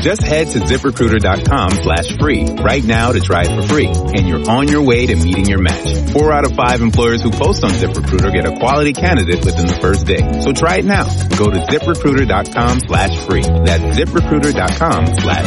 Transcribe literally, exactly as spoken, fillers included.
Just head to ZipRecruiter.com slash free right now to try it for free, and you're on your way to meeting your match. Four out of five employers who post on ZipRecruiter get a quality candidate within the first day. So try it now. Go to ZipRecruiter.com slash free. That's ZipRecruiter.com slash